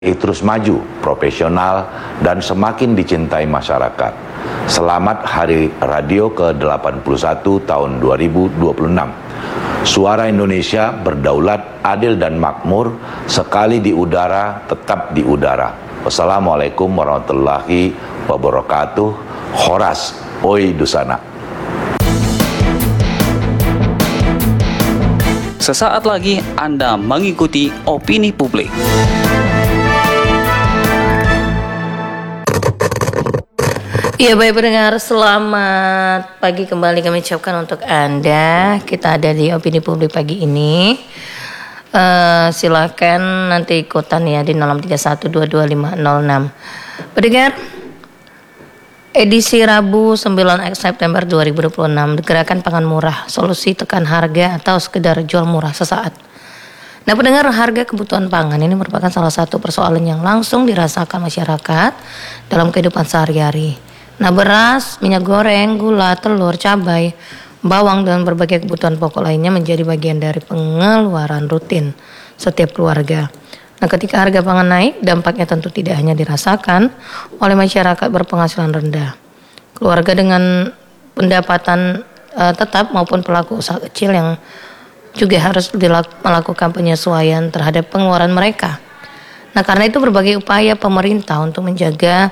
terus maju, profesional, dan semakin dicintai masyarakat. Selamat Hari Radio ke-81 tahun 2026. Suara Indonesia berdaulat, adil dan makmur, sekali di udara, tetap di udara. Wassalamualaikum warahmatullahi wabarakatuh. Horas Oi Dusana. Sesaat lagi Anda mengikuti Opini Publik. Ya, baik pendengar, selamat pagi kembali kami ucapkan untuk Anda. Kita ada di Opini Publik pagi ini. Silakan nanti ikutan ya di 0631225506. Pendengar, edisi Rabu 9 September 2026, Gerakan Pangan Murah, solusi tekan harga atau sekedar jual murah sesaat. Nah, pendengar, harga kebutuhan pangan ini merupakan salah satu persoalan yang langsung dirasakan masyarakat dalam kehidupan sehari-hari. Nah, beras, minyak goreng, gula, telur, cabai, bawang, dan berbagai kebutuhan pokok lainnya menjadi bagian dari pengeluaran rutin setiap keluarga. Nah, ketika harga pangan naik, dampaknya tentu tidak hanya dirasakan oleh masyarakat berpenghasilan rendah, keluarga dengan pendapatan tetap maupun pelaku usaha kecil yang juga harus melakukan penyesuaian terhadap pengeluaran mereka. Nah, karena itu berbagai upaya pemerintah untuk menjaga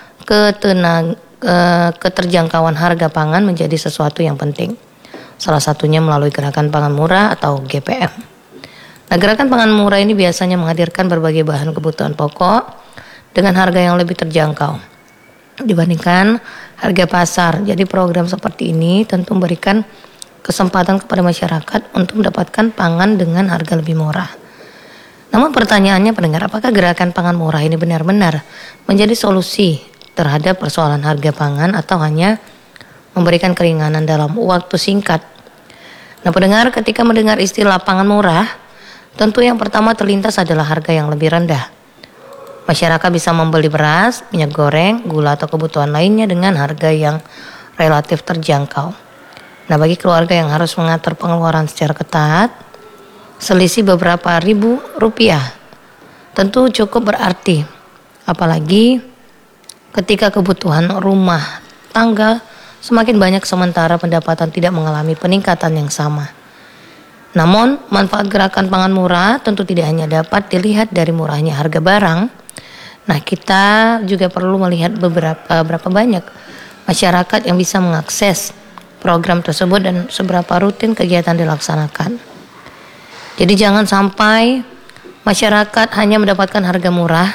keterjangkauan harga pangan menjadi sesuatu yang penting. Salah satunya melalui Gerakan Pangan Murah atau GPM. Nah, Gerakan Pangan Murah ini biasanya menghadirkan berbagai bahan kebutuhan pokok dengan harga yang lebih terjangkau dibandingkan harga pasar. Jadi program seperti ini tentu memberikan kesempatan kepada masyarakat untuk mendapatkan pangan dengan harga lebih murah. Namun pertanyaannya, pendengar, apakah Gerakan Pangan Murah ini benar-benar menjadi solusi terhadap persoalan harga pangan atau hanya memberikan keringanan dalam waktu singkat? Nah, pendengar, ketika mendengar istilah pangan murah, tentu yang pertama terlintas adalah harga yang lebih rendah. Masyarakat bisa membeli beras, minyak goreng, gula atau kebutuhan lainnya dengan harga yang relatif terjangkau. Nah, bagi keluarga yang harus mengatur pengeluaran secara ketat, selisih beberapa ribu rupiah tentu cukup berarti, apalagi ketika kebutuhan rumah tangga semakin banyak sementara pendapatan tidak mengalami peningkatan yang sama. Namun, manfaat Gerakan Pangan Murah tentu tidak hanya dapat dilihat dari murahnya harga barang. Nah, kita juga perlu melihat berapa banyak masyarakat yang bisa mengakses program tersebut dan seberapa rutin kegiatan dilaksanakan. Jadi jangan sampai masyarakat hanya mendapatkan harga murah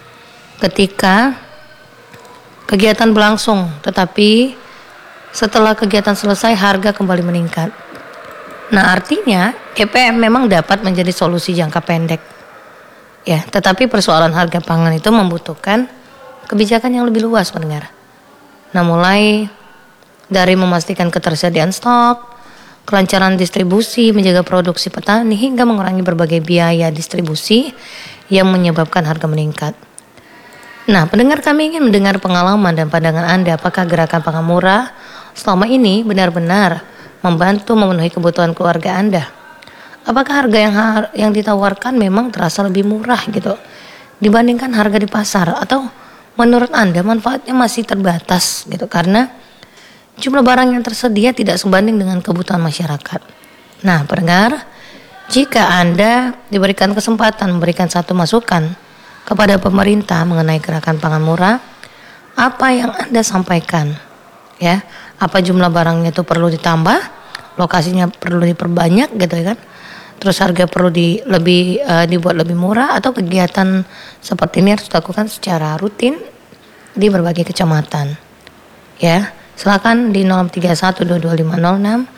ketika kegiatan berlangsung, tetapi setelah kegiatan selesai harga kembali meningkat. Nah, artinya GPM memang dapat menjadi solusi jangka pendek, ya. Tetapi persoalan harga pangan itu membutuhkan kebijakan yang lebih luas, pendengar. Nah, mulai dari memastikan ketersediaan stok, kelancaran distribusi, menjaga produksi petani, hingga mengurangi berbagai biaya distribusi yang menyebabkan harga meningkat. Nah, pendengar, kami ingin mendengar pengalaman dan pandangan Anda. Apakah Gerakan Pangan Murah selama ini benar-benar membantu memenuhi kebutuhan keluarga Anda? Apakah harga yang ditawarkan memang terasa lebih murah gitu dibandingkan harga di pasar? Atau menurut Anda manfaatnya masih terbatas gitu karena jumlah barang yang tersedia tidak sebanding dengan kebutuhan masyarakat? Nah, pendengar, jika Anda diberikan kesempatan memberikan satu masukan kepada pemerintah mengenai Gerakan Pangan Murah, apa yang Anda sampaikan? Ya, apa jumlah barangnya itu perlu ditambah, lokasinya perlu diperbanyak gitu kan? Terus harga perlu dibuat lebih murah, atau kegiatan seperti ini harus dilakukan secara rutin di berbagai kecamatan? Ya, silakan di 03122506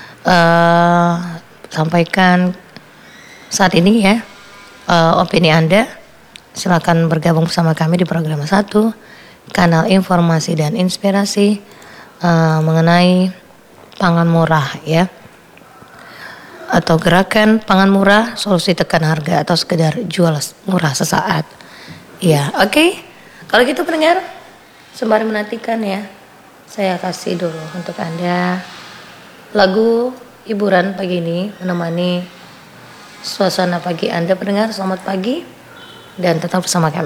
sampaikan saat ini ya opini Anda. Silakan bergabung bersama kami di program 1, kanal informasi dan inspirasi mengenai pangan murah ya, atau Gerakan Pangan Murah, solusi tekan harga atau sekedar jual murah sesaat. Ya, oke. Kalau gitu, pendengar, sembari menantikan ya, saya kasih dulu untuk Anda lagu hiburan pagi ini menemani suasana pagi Anda, pendengar. Selamat pagi. dan tetap bersama kami.